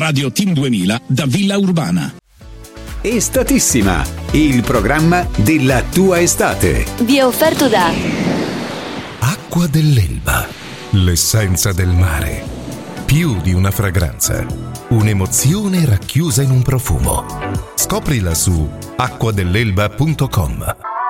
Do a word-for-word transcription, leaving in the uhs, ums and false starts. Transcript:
Radio Team duemila da Villa Urbana. Estatissima, il programma della tua estate. Vi è offerto da Acqua dell'Elba, l'essenza del mare. Più di una fragranza, un'emozione racchiusa in un profumo. Scoprila su acqua dell'elba punto com.